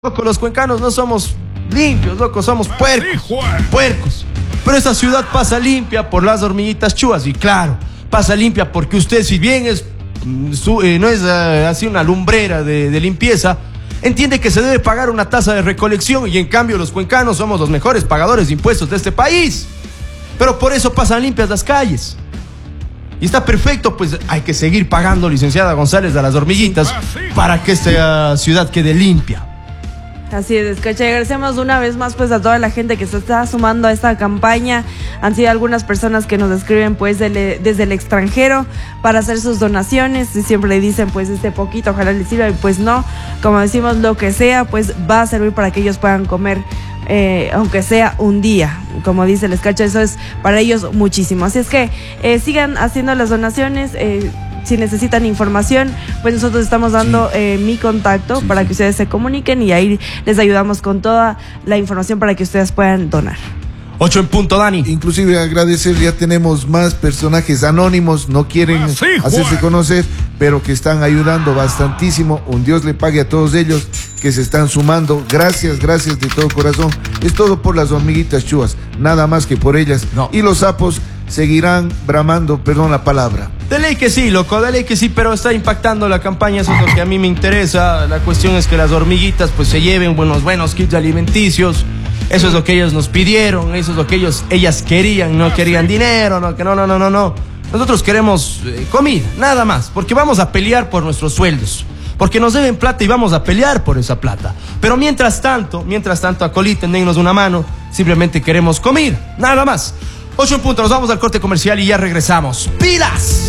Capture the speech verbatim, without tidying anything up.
Loco, los cuencanos no somos limpios, loco, somos puercos, puercos. Pero esta ciudad pasa limpia por las hormiguitas chúas. Y claro, pasa limpia porque usted, si bien es, su, eh, no es uh, así una lumbrera de, de limpieza, entiende que se debe pagar una tasa de recolección. Y en cambio los cuencanos somos los mejores pagadores de impuestos de este país. Pero por eso pasan limpias las calles. Y está perfecto, pues hay que seguir pagando, licenciada González, a las hormiguitas para que esta ciudad quede limpia. Así es, Cacha, agradecemos una vez más pues a toda la gente que se está sumando a esta campaña. Han sido algunas personas que nos escriben pues de, desde el extranjero para hacer sus donaciones y siempre le dicen pues este poquito ojalá les sirva, y pues no, como decimos, lo que sea pues va a servir para que ellos puedan comer, eh, aunque sea un día, como dice el Cacha, eso es para ellos muchísimo. Así es que eh, sigan haciendo las donaciones. eh, Si necesitan información, pues nosotros estamos dando sí. eh, mi contacto sí, para sí. que ustedes se comuniquen y ahí les ayudamos con toda la información para que ustedes puedan donar. Ocho en punto, Dani. Inclusive agradecer, ya tenemos más personajes anónimos, no quieren ah, sí, hacerse conocer, pero que están ayudando bastantísimo. Un Dios le pague a todos ellos que se están sumando. Gracias, gracias de todo corazón. Es todo por las hormiguitas chúas, nada más que por ellas. No. Y los sapos seguirán bramando, perdón la palabra. De ley que sí, loco, de ley que sí, pero está impactando la campaña, eso es lo que a mí me interesa. La cuestión es que las hormiguitas pues se lleven buenos, buenos kits alimenticios. Eso es lo que ellos nos pidieron, eso es lo que ellos, ellas querían, no querían dinero, no, que no, no, no, no, no. Nosotros queremos eh, comida, nada más, porque vamos a pelear por nuestros sueldos, porque nos deben plata y vamos a pelear por esa plata. Pero mientras tanto, mientras tanto, acoliten, dennos una mano, simplemente queremos comida, nada más. Ocho en punto, nos vamos al corte comercial y ya regresamos. ¡Pilas!